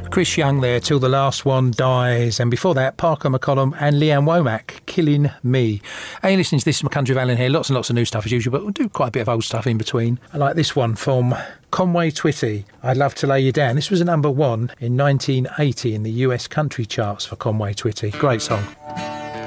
Chris Young there, Till the Last One Dies, and before that Parker McCollum and Leanne Womack, Killing Me. And you're listening to This is My Country of Alan here, lots and lots of new stuff as usual, but we'll do quite a bit of old stuff in between. I like this one from Conway Twitty, I'd Love to Lay You Down. This was a number one in 1980 in the US country charts for Conway Twitty. Great song.